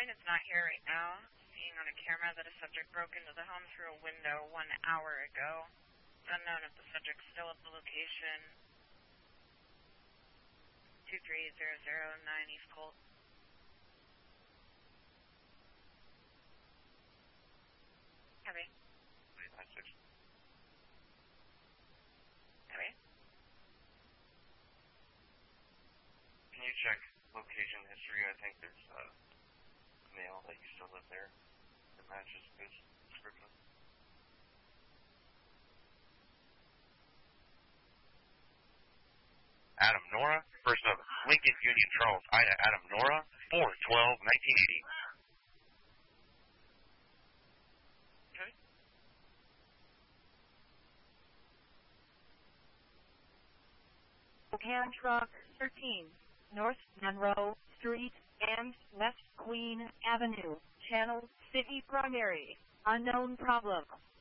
explain it's not here right now. Seeing on a camera that a subject broke into the home through a window 1 hour ago. It's unknown if the subject's still at the location. 23009 East Colt. Heavy. Heavy. Can you check location history? I think there's a male that used to live there that matches his description. Adam Nora, first of Lincoln Union Charles Ida Adam Nora, 4/12/1980. Okay. Can Truck 13, North Monroe Street and West Queen Avenue, Channel City Primary, unknown problem.